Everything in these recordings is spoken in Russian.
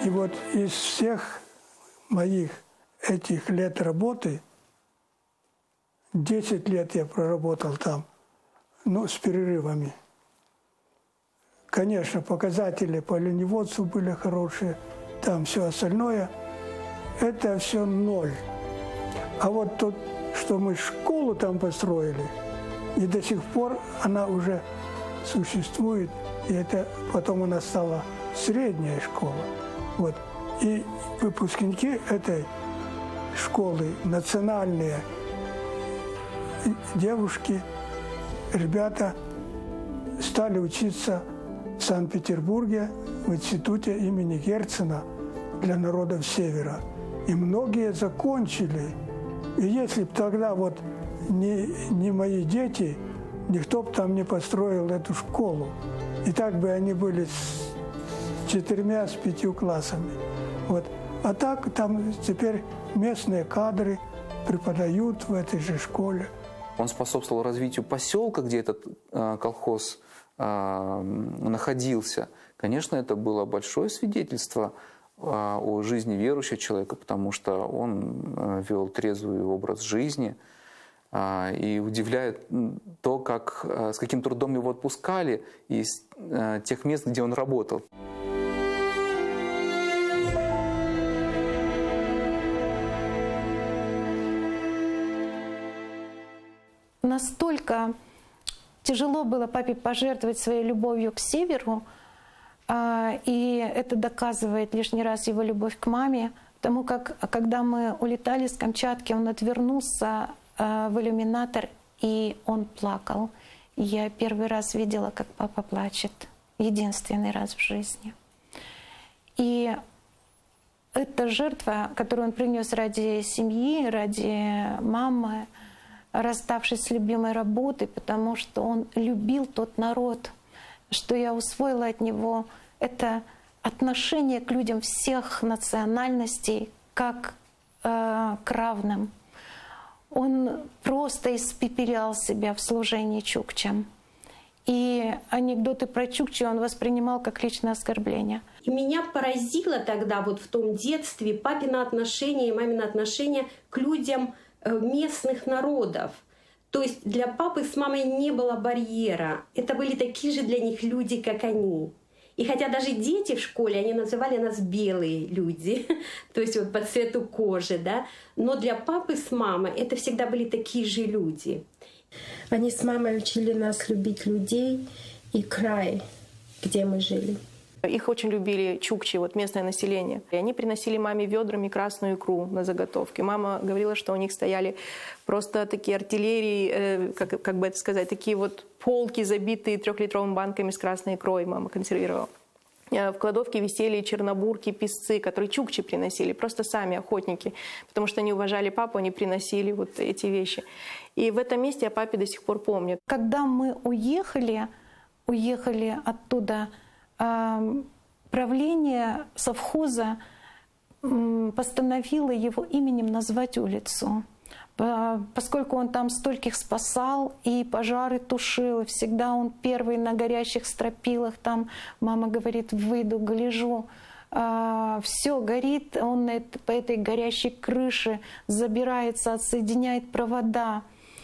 И вот из всех моих этих лет работы, 10 лет я проработал там, ну, с перерывами. Конечно, показатели по оленеводству были хорошие, там все остальное, это все ноль. А вот то, что мы школу там построили, и до сих пор она уже существует, и это потом она стала средняя школа. Вот. И выпускники этой школы, национальные девушки, ребята, стали учиться в Санкт-Петербурге в институте имени Герцена для народов Севера. И многие закончили. И если бы тогда вот не мои дети, никто бы там не построил эту школу. И так бы они были с 4, с 5 классами. Вот. А так там теперь местные кадры преподают в этой же школе. Он способствовал развитию поселка, где этот колхоз находился. Конечно, это было большое свидетельство о жизни верующего человека, потому что он вел трезвый образ жизни. И удивляет то, с каким трудом его отпускали из тех мест, где он работал. Настолько тяжело было папе пожертвовать своей любовью к северу, и это доказывает лишний раз его любовь к маме, потому как, когда мы улетали с Камчатки, он отвернулся в иллюминатор, и он плакал. Я первый раз видела, как папа плачет, единственный раз в жизни. И эта жертва, которую он принес ради семьи, ради мамы, расставшись с любимой работой, потому что он любил тот народ, что я усвоила от него, это отношение к людям всех национальностей как к равным. Он просто испепелял себя в служении чукчам. И анекдоты про чукчи он воспринимал как личное оскорбление. И меня поразило тогда вот в том детстве папино отношение и мамино отношение к людям местных народов. То есть для папы с мамой не было барьера. Это были такие же для них люди, как они. И хотя даже дети в школе, они называли нас белые люди, то есть вот по цвету кожи, да, но для папы с мамой это всегда были такие же люди. Они с мамой учили нас любить людей и край, где мы жили. Их очень любили чукчи, вот местное население. И они приносили маме ведрами красную икру на заготовки. Мама говорила, что у них стояли просто такие артиллерии, как бы это сказать, такие вот полки, забитые 3-литровыми банками с красной икрой, мама консервировала. В кладовке висели чернобурки, песцы, которые чукчи приносили, просто сами охотники, потому что они уважали папу, они приносили вот эти вещи. И в этом месте я папе до сих пор помню. Когда мы уехали оттуда, правление совхоза постановило его именем назвать улицу. Поскольку он там стольких спасал и пожары тушил, и всегда он первый на горящих стропилах, там мама говорит, выйду, гляжу, все горит, он по этой горящей крыше забирается, отсоединяет провода.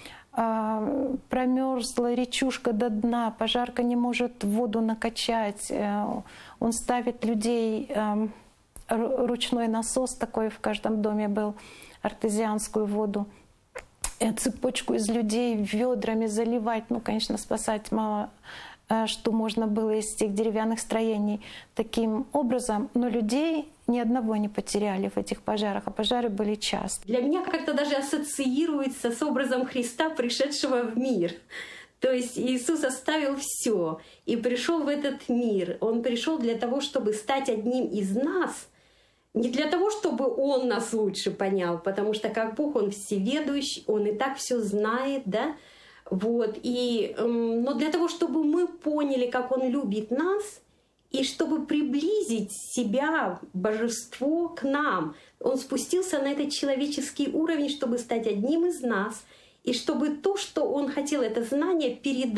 Промерзла речушка до дна, пожарка не может воду накачать. Он ставит людей, ручной насос такой в каждом доме был, артезианскую воду, цепочку из людей ведрами заливать, ну, конечно, спасать мало что можно было из тех деревянных строений таким образом, но людей ни одного не потеряли в этих пожарах, а пожары были часто. Для меня как-то даже ассоциируется с образом Христа, пришедшего в мир. То есть Иисус оставил все и пришел в этот мир. Он пришел для того, чтобы стать одним из нас, не для того, чтобы Он нас лучше понял, потому что как Бог, Он всеведущий, Он и так все знает, да? Вот. Но для того, чтобы мы поняли, как Он любит нас, и чтобы приблизить себя, божество, к нам, Он спустился на этот человеческий уровень, чтобы стать одним из нас, и чтобы то, что Он хотел, это знание передать